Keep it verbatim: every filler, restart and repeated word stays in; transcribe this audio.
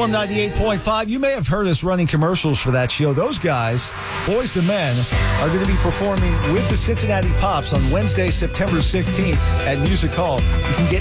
Storm ninety-eight point five. You may have heard us running commercials for that show. Those guys, Boys to Men, are going to be performing with the Cincinnati Pops on Wednesday, September sixteenth at Music Hall. You can get